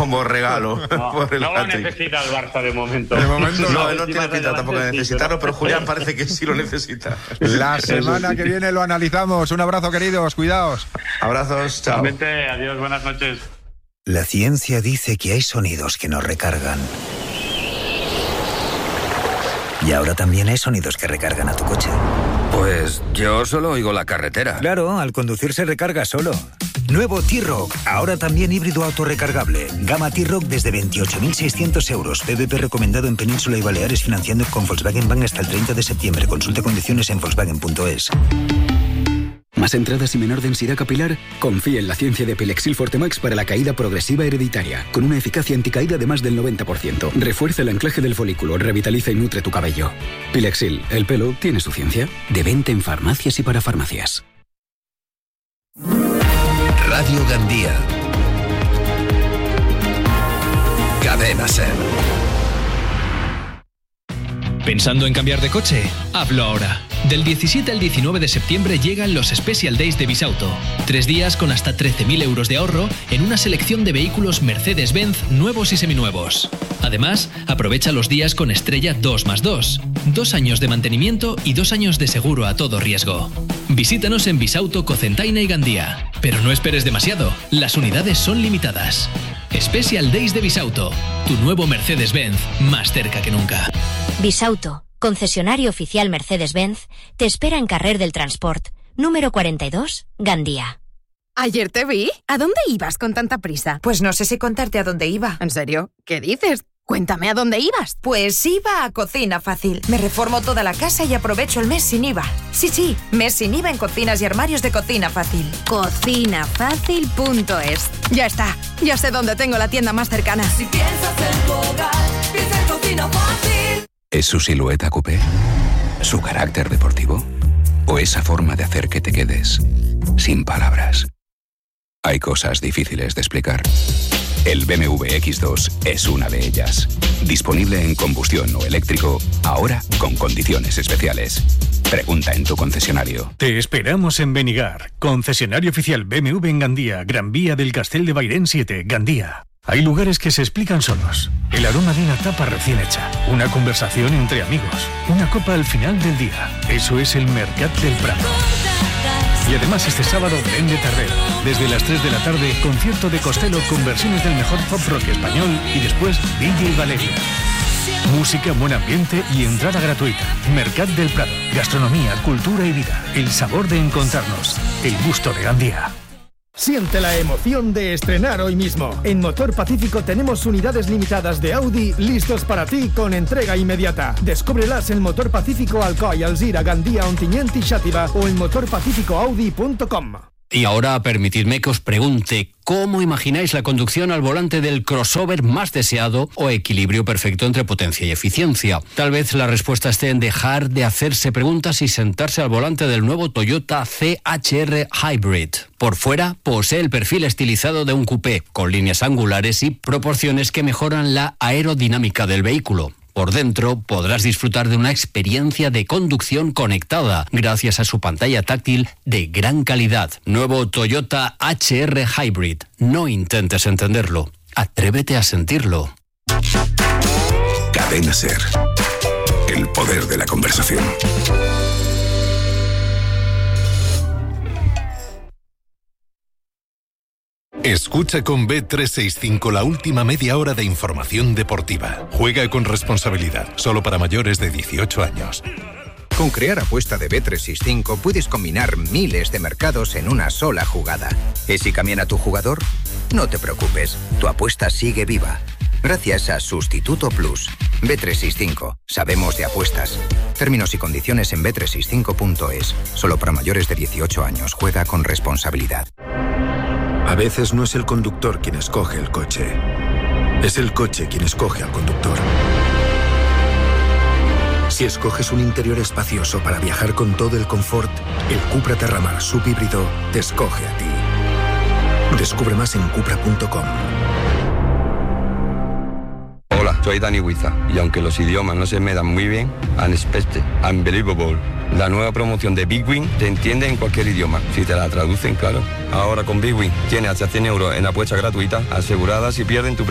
como regalo. No lo necesita el Barça de momento. De momento no tiene pinta tampoco de necesitarlo, pero Julián parece que sí lo necesita. La semana que viene lo analizamos. Un abrazo, queridos, cuidaos. Abrazos, chao. Realmente, adiós, buenas noches. La ciencia dice que hay sonidos que nos recargan. Y ahora también hay sonidos que recargan a tu coche. Pues yo solo oigo la carretera. Claro, al conducir se recarga solo. Nuevo T-Roc, ahora también híbrido autorrecargable. Gama T-Roc desde 28.600 euros. PVP recomendado en Península y Baleares, financiando con Volkswagen Bank hasta el 30 de septiembre. Consulta condiciones en Volkswagen.es. ¿Más entradas y menor densidad capilar? Confía en la ciencia de Pilexil Fortemax para la caída progresiva hereditaria, con una eficacia anticaída de más del 90%. Refuerza el anclaje del folículo, revitaliza y nutre tu cabello. Pilexil, el pelo tiene su ciencia. De venta en farmacias y para farmacias. Radio Gandía. Cadena SER. ¿Pensando en cambiar de coche? Hazlo ahora. Del 17 al 19 de septiembre llegan los Special Days de Bisauto. 3 días con hasta 13.000 euros de ahorro en una selección de vehículos Mercedes-Benz nuevos y seminuevos. Además, aprovecha los días con estrella 2+2. 2 años de mantenimiento y 2 años de seguro a todo riesgo. Visítanos en Bisauto, Cocentaina y Gandía. Pero no esperes demasiado, las unidades son limitadas. Special Days de Bisauto, tu nuevo Mercedes-Benz, más cerca que nunca. Bisauto, concesionario oficial Mercedes-Benz, te espera en Carrer del Transport, número 42, Gandía. Ayer te vi. ¿A dónde ibas con tanta prisa? Pues no sé si contarte a dónde iba. ¿En serio? ¿Qué dices? Cuéntame a dónde ibas. Pues iba a Cocina Fácil. Me reformo toda la casa y aprovecho el mes sin IVA. Sí, mes sin IVA en cocinas y armarios de Cocina Fácil. Cocinafácil.es. Ya está. Ya sé dónde tengo la tienda más cercana. Si piensas en tu hogar, piensa en Cocina Fácil. ¿Es su silueta coupé? ¿Su carácter deportivo? ¿O esa forma de hacer que te quedes sin palabras? Hay cosas difíciles de explicar. El BMW X2 es una de ellas. Disponible en combustión o eléctrico, ahora con condiciones especiales. Pregunta en tu concesionario. Te esperamos en Benigar, concesionario oficial BMW en Gandía, Gran Vía del Castel de Bairén 7, Gandía. Hay lugares que se explican solos. El aroma de una tapa recién hecha, una conversación entre amigos, una copa al final del día. Eso es el Mercat del Prado. Y además este sábado vende Tardeo. Desde las 3 de la tarde, concierto de Costello con versiones del mejor pop rock español y después DJ Valeria. Música, buen ambiente y entrada gratuita. Mercat del Prado. Gastronomía, cultura y vida. El sabor de encontrarnos. El gusto de Gandía. Siente la emoción de estrenar hoy mismo. En Motor Pacífico tenemos unidades limitadas de Audi listos para ti con entrega inmediata. Descúbrelas en Motor Pacífico Alcoy, Alzira, Gandía, Ontinyent y Xàtiva o en motorpacificoaudi.com. Y ahora permitidme que os pregunte, ¿cómo imagináis la conducción al volante del crossover más deseado o equilibrio perfecto entre potencia y eficiencia? Tal vez la respuesta esté en dejar de hacerse preguntas y sentarse al volante del nuevo Toyota CHR Hybrid. Por fuera, posee el perfil estilizado de un coupé, con líneas angulares y proporciones que mejoran la aerodinámica del vehículo. Por dentro podrás disfrutar de una experiencia de conducción conectada gracias a su pantalla táctil de gran calidad. Nuevo Toyota HR Hybrid. No intentes entenderlo. Atrévete a sentirlo. Cadena SER. El poder de la conversación. Escucha con Bet365 la última media hora de información deportiva. Juega con responsabilidad, solo para mayores de 18 años. Con Crear Apuesta de Bet365 puedes combinar miles de mercados en una sola jugada. ¿Y si cambian a tu jugador? No te preocupes, tu apuesta sigue viva. Gracias a Sustituto Plus. Bet365, sabemos de apuestas. Términos y condiciones en bet365.es. Solo para mayores de 18 años. Juega con responsabilidad. A veces no es el conductor quien escoge el coche. Es el coche quien escoge al conductor. Si escoges un interior espacioso para viajar con todo el confort, el Cupra Terramar subhíbrido te escoge a ti. Descubre más en cupra.com. Hola, soy Dani Huiza y aunque los idiomas no se me dan muy bien, Unexpected, Unbelievable, la nueva promoción de Big Win te entiende en cualquier idioma, si te la traducen, claro. Ahora con Big Win tienes hasta 100 euros en apuestas gratuitas aseguradas si pierden tu